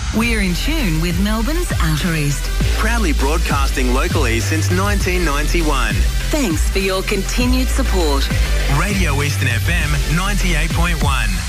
We're in tune with Melbourne's Outer East. Proudly broadcasting locally since 1991. Thanks for your continued support. Radio Eastern FM 98.1.